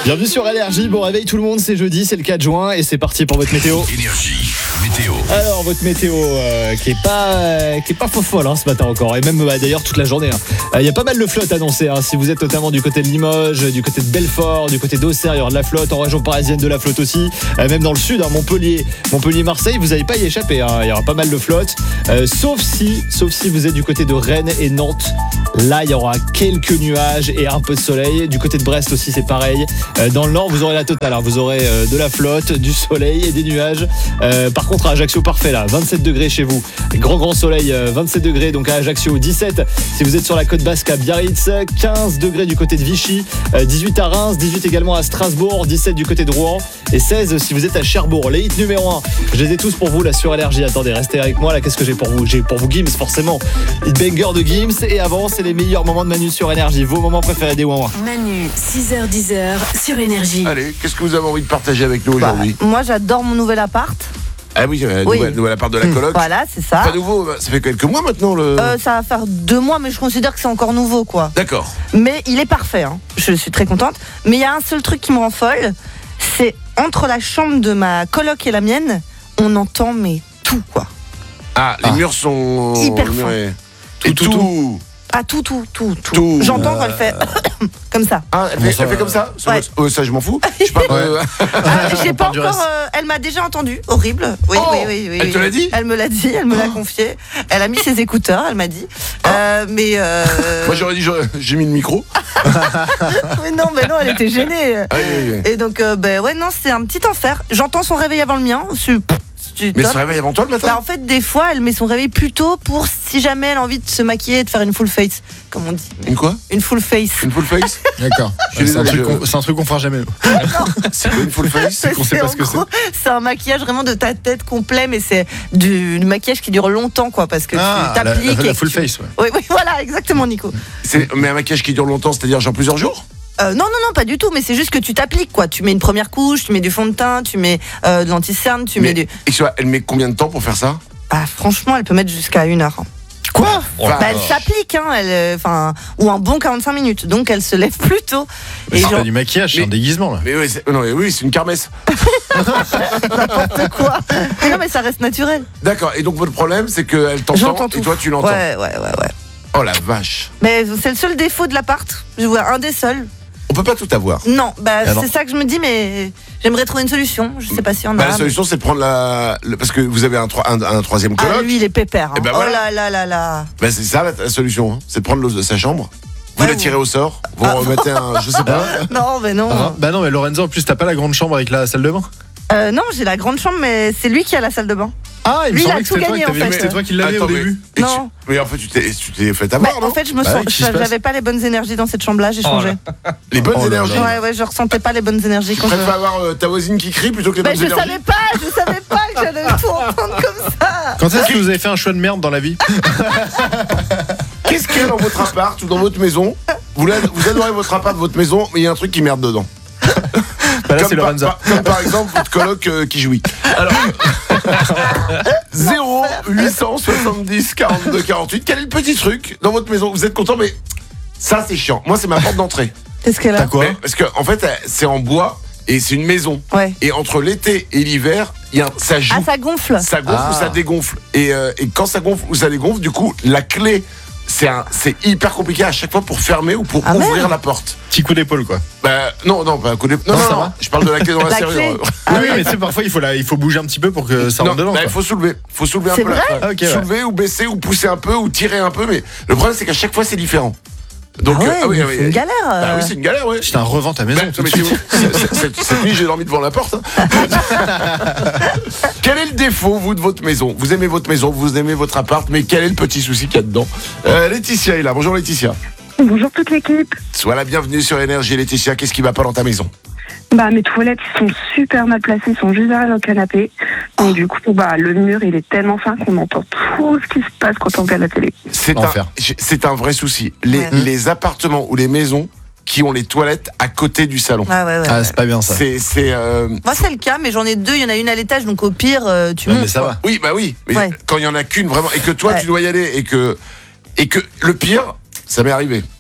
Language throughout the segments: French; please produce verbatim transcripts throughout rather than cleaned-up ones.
Bienvenue sur Énergie, bon réveil tout le monde, c'est jeudi, c'est le quatre juin et c'est parti pour votre météo. Énergie, météo. Alors votre météo euh, qui est pas euh, qui est pas faux folle hein, ce matin encore et même bah, d'ailleurs toute la journée. Il hein. euh, y a pas mal de flotte annoncée hein, si vous êtes notamment du côté de Limoges, du côté de Belfort, du côté d'Auxerre, il y aura de la flotte, en région parisienne de la flotte aussi, euh, même dans le sud, hein, Montpellier, Montpellier-Marseille, vous n'allez pas y échapper, hein. Il y aura pas mal de flotte, euh, sauf si sauf si vous êtes du côté de Rennes et Nantes. Là, il y aura quelques nuages et un peu de soleil. Du côté de Brest aussi, c'est pareil. Euh, dans le nord, vous aurez la totale. Alors, vous aurez euh, de la flotte, du soleil et des nuages. Euh, par contre, à Ajaccio, parfait là. vingt-sept degrés chez vous. Grand, grand soleil, euh, vingt-sept degrés. Donc à Ajaccio, dix-sept si vous êtes sur la côte basque à Biarritz. quinze degrés du côté de Vichy. Euh, dix-huit à Reims. dix-huit également à Strasbourg. dix-sept du côté de Rouen. Et seize si vous êtes à Cherbourg. Les hits numéro un. Je les ai tous pour vous là sur Énergie. Attendez, restez avec moi là. Qu'est-ce que j'ai pour vous? J'ai pour vous Gims, forcément. Hit banger de Gims. Et avant, c'est les meilleurs moments de Manu sur Énergie. Vos moments préférés des Ouin. Manu, six heures dix sur Énergie. Allez, qu'est-ce que vous avez envie de partager avec nous aujourd'hui? Bah, moi, j'adore mon nouvel appart. Ah oui, euh, Oui. Nouvelle, nouvelle appart de la coloc. Voilà, c'est ça. Pas nouveau, ça fait quelques mois maintenant le... Euh, ça va faire deux mois, mais je considère que c'est encore nouveau, quoi. D'accord. Mais il est parfait, hein. Je suis très contente. Mais il y a un seul truc qui me rend folle, c'est entre la chambre de ma coloc et la mienne, on entend mais tout, quoi. Ah, les Ah. murs sont... Hyper les murs fins. est- Tout, Et tout, tout, Ah, tout, tout, tout, tout. Tout. J'entends quand elle fait comme ça. Ah, elle Bon, fait, ça, elle fait euh, comme ça sur ouais. votre- oh, ça, je m'en fous. Je parle de... Ah, j'ai On pas parle du encore. reste. euh, elle m'a déjà entendu. Horrible. Oui, Oh, oui, oui, oui. elle oui. te l'a dit Elle me l'a dit. Elle me l'a confié. Elle a mis ses écouteurs. Elle m'a dit. Euh, mais. euh, Moi, j'aurais dit, j'aurais- j'ai mis le micro. mais non, mais non, elle était gênée. Ah, oui, oui, oui. Et donc, euh, ben ouais, non, c'est un petit enfer. J'entends son réveil avant le mien. C'est- c'est Mais top. ça réveille avant toi le matin? Bah, en fait, des fois, elle met son réveil plus tôt pour si jamais elle a envie de se maquiller et de faire une full face, comme on dit. Une quoi? Une full face. Une full face? D'accord. Je suis C'est un, désolé, truc je- qu'on, c'est un truc qu'on fera jamais. nous. C'est quoi une full face? qu'on sait C'est pas en ce que gros, c'est un maquillage vraiment de ta tête complet, mais c'est du, du maquillage qui dure longtemps, quoi, parce que Ah, tu la, t'appliques. la- la et full que tu- face, ouais. Oui, oui, voilà, exactement, Nico. C'est- Mais un maquillage qui dure longtemps, c'est-à-dire genre plusieurs jours? Euh, non, non, non, pas du tout, mais c'est juste que tu t'appliques, quoi. Tu mets une première couche, tu mets du fond de teint, tu mets euh, de l'anti-cerne, tu Mais mets du. excuse-moi, elle met combien de temps pour faire ça? Ah, franchement, elle peut mettre jusqu'à une heure. hein. Quoi? Bah, elle s'applique, hein, elle, euh, enfin, ou un bon quarante-cinq minutes, donc elle se lève plus tôt. Mais Et c'est genre, pas du maquillage, c'est Mais- un déguisement là. Mais oui, c'est, non, mais oui, c'est une kermesse. n'importe quoi. Mais non, mais ça reste naturel. D'accord, et donc votre problème, c'est qu'elle t'entend J'entends et tout. toi tu l'entends. Ouais, ouais, ouais, ouais. Oh la vache. Mais c'est le seul défaut de l'appart. Je vois un des seuls. On peut pas tout avoir. Non, bah Ah non. c'est ça que je me dis, mais j'aimerais trouver une solution. Je sais pas s'il y en a. Bah, la mais- solution, c'est de prendre la. le- parce que vous avez un, troi- un, un troisième Ah, coloc. lui, il est pépère. hein. Eh ben oh voilà. là là là là. Bah, c'est ça la, la solution, hein. C'est de prendre le- sa chambre. Vous Ouais, la tirez au sort. Vous Ah. remettez un. Je sais pas. Non, mais non. Ah, bah non, mais Lorenzo, en plus, t'as pas la grande chambre avec la salle de bain? Euh, non, j'ai la grande chambre, mais c'est lui qui a la salle de bain. Ah, il Lui, me il a semblait que tout c'était toi, gagné, que en t'avais- fait. c'était toi qui l'avais Attends, au mais- début. et Non. tu- Mais en fait, tu t'es, tu t'es fait Bah, avoir, non en fait, je me Bah sens, ouais, qu'est-ce qui se j'avais pas les bonnes énergies dans cette chambre-là. J'ai Oh changé. Les bonnes Oh là là. énergies. Ouais, ouais, je ressentais pas les bonnes énergies Tu quand je. préfères avoir euh, ta voisine qui crie plutôt que les Bah, bonnes je énergies. savais pas, je savais pas que j'allais tout entendre comme ça. Quand est-ce que vous avez fait un choix de merde dans la vie? Qu'est-ce qu'il y a dans votre appart ou dans votre maison? Vous, la- vous adorez votre appart, votre maison, mais il y a un truc qui merde dedans. Bah là, Comme c'est par, Lorenzo. par- comme par exemple votre coloc euh, qui jouit. Alors, zéro huit cent soixante-dix quarante-deux quarante-huit. Quel est le petit truc dans votre maison? Vous êtes content, mais ça c'est chiant. Moi, c'est ma porte d'entrée. Qu'est-ce qu'elle a? T'as quoi? Mais- Parce que en fait, euh, c'est en bois et c'est une maison. Ouais. Et entre l'été et l'hiver, il y a un- ça joue. Ah, ça gonfle. Ça gonfle Ah. ou ça dégonfle. Et, euh, et quand ça gonfle ou ça dégonfle, du coup, la clé, c'est un, c'est hyper compliqué à chaque fois pour fermer ou pour Ah, ouvrir merde. la porte. Petit coup d'épaule, quoi. Bah, non, non, pas un coup de... Non, Non, non, ça non, va. je parle de la clé dans la, La serrure. clé. Euh, Ah oui, ouais. mais tu sais, parfois, il faut, la, il faut bouger un petit peu pour que ça Non, rentre dedans. bah, il quoi. faut soulever. faut soulever un C'est peu vrai la Ah, ok, ouais. Soulever ou baisser ou pousser un peu ou tirer un peu. Mais le problème, c'est qu'à chaque fois, c'est différent. Donc, Ah ouais, euh, ah oui, mais ah oui, c'est une oui. galère. Bah euh. oui, c'est une galère, ouais. Putain, revends ta maison Bah, tout de mais suite. c'est- c'est- c'est- Cette nuit, j'ai dormi devant la porte. hein. Quel est le défaut, vous, de votre maison? Vous aimez votre maison, vous aimez votre appart, mais quel est le petit souci qu'il y a dedans? euh, Laetitia est là. Bonjour, Laetitia. Bonjour toute l'équipe. Sois la bienvenue sur Énergie. Laetitia, qu'est-ce qui va pas dans ta maison? Bah mes toilettes sont super mal placées, ils sont juste derrière le canapé. Donc du coup, bah le mur il est tellement fin qu'on entend tout ce qui se passe quand on regarde la télé. C'est un, Enfer. c'est un vrai souci. Les, Ouais. les appartements ou les maisons qui ont les toilettes à côté du salon. Ah ouais, ouais. Ah, ouais. c'est pas bien ça. C'est, c'est, euh, Moi, c'est le cas, mais j'en ai deux. Il y en a une à l'étage, donc au pire, euh, tu Ouais, montes. mais ça quoi. va. oui, bah oui. Mais Ouais. quand il y en a qu'une vraiment et que toi Ouais. tu dois y aller et que et que le pire, ça m'est arrivé.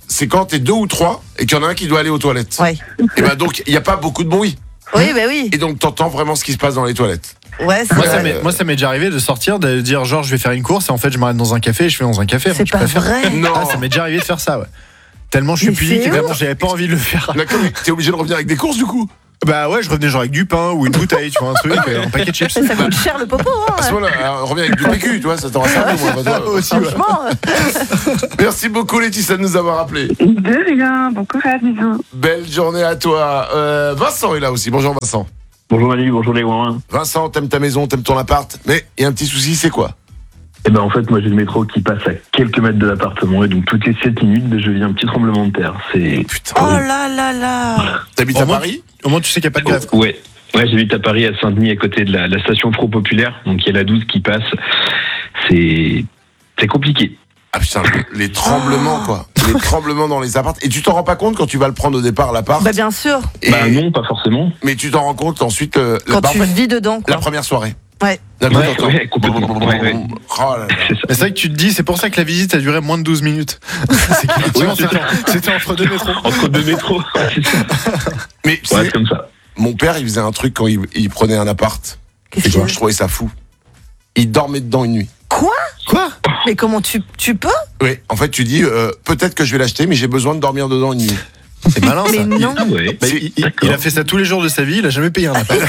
c'est quand t'es deux ou trois et qu'il y en a un qui doit aller aux toilettes. Ouais. Et ben donc, il n'y a pas beaucoup de bruit. Oui, bah oui. Et donc, t'entends vraiment ce qui se passe dans les toilettes. Ouais, c'est Moi, ça vrai. m'est, moi, ça m'est déjà arrivé de sortir, de dire genre je vais faire une course et en fait je m'arrête dans un café et je fais dans un café. C'est Je pas préfère- vrai. Non. Ah, ça m'est déjà arrivé de faire ça, ouais. Tellement je suis Mais pudique c'est et vraiment ouf. j'avais pas envie de le faire. D'accord, mais t'es obligé de revenir avec des courses du coup. Bah ouais, je revenais genre avec du pain ou une bouteille, tu vois, un truc, euh, un paquet de chips. Mais ça coûte cher le popo, À ce hein. moment-là, euh, reviens avec du P Q, tu vois, ça t'aura servi. moi, pas toi. Aussi, ouais. Franchement. Merci beaucoup, Laetitia, de nous avoir appelés. De rien, bon courage, bisous. Belle journée à toi. Euh, Vincent est là aussi. Bonjour, Vincent. Bonjour Manu, bonjour les Ouin. Vincent, t'aimes ta maison, t'aimes ton appart, mais il y a un petit souci, c'est quoi? Eh ben en fait, moi j'ai le métro qui passe à quelques mètres de l'appartement et donc toutes les sept minutes, je vis un petit tremblement de terre. C'est Putain. Oh là là là. T'habites Au à moins, Paris? Au moins tu sais qu'il n'y a pas de grève. Ouais. Ouais, j'habite à Paris, à Saint-Denis, à côté de la, la station trop populaire. Donc il y a la douze qui passe. C'est c'est compliqué. Ah putain, les tremblements, quoi. Les tremblements dans les apparts. Et tu t'en rends pas compte quand tu vas le prendre au départ, l'appart? Bah bien sûr. Et- Bah non, pas forcément. Mais tu t'en rends compte ensuite, euh, Quand bah, en tu fait, vis dedans, quoi. la première soirée. Ouais. D'un coup, Ouais, t'entends- ouais, complètement. Ouais, ouais. Oh là là. C'est ça. Mais c'est vrai que tu te dis, c'est pour ça que la visite a duré moins de douze minutes. C'est qu'effectivement, Oui, c'est c'était, c'était entre deux métros. Entre deux métros. Ouais, c'est ça. Mais tu Ouais, sais, c'est comme ça. mon père, il faisait un truc quand il, il prenait un appart. Qu'est-ce Et qu'il y a je trouvais ça fou. Il dormait dedans une nuit. Quoi? Quoi? Mais comment tu, tu peux? Oui, en fait, tu dis, euh, peut-être que je vais l'acheter, mais j'ai besoin de dormir dedans une nuit. C'est malin ça. Mais non. Ah ouais. Bah, il, il- il a fait ça tous les jours de sa vie, il a jamais payé un appart.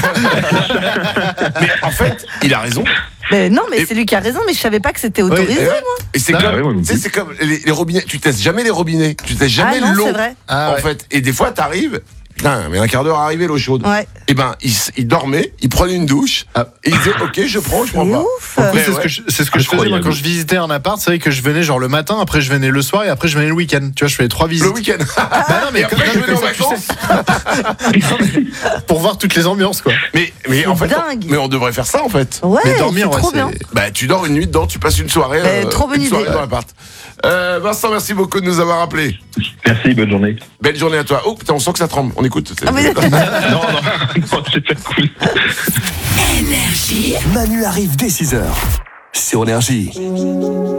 Mais en fait, il a raison. Mais non, mais Et- c'est lui qui a raison, mais je savais pas que c'était autorisé, et- moi. Et c'est Ah, comme, ouais, moi non tu sais, plus. c'est comme les, les robinets. Tu testes jamais les robinets. Tu testes jamais Ah non, l'eau. c'est vrai. Ah en ouais. fait. Et des fois, t'arrives. Putain, mais un quart d'heure à arriver l'eau chaude. Ouais. Et ben, il, s- il dormait, il prenait une douche. Ah. Et il disait, ok, je prends, je prends C'est pas. ouf. En plus, Mais c'est, ouais. ce que je, c'est ce que je faisais moi Incroyable. quand je visitais un appart, c'est vrai que je venais genre le matin, après je venais le soir et après je venais le week-end. Tu vois, je fais les trois visites. Le week-end. Bah non, mais Et après, comme- je venais en comme ça, tu vacances. sais. Pour voir toutes les ambiances quoi. Mais, mais en fait, dingue. mais on devrait faire ça en fait. Ouais, Mais dormir, c'est ouais, trop c'est- bien. Bah, tu dors une nuit dedans, tu passes une soirée. Eh, trop bonne une soirée idée. dans l'appart. Euh, Vincent, merci beaucoup de nous avoir appelés. Merci, bonne journée. Belle journée à toi. Oh putain, on sent que ça tremble. On écoute. Ah, mais- non, non, non, c'est pas cool. Énergie. Manu arrive dès six heures sur Énergie.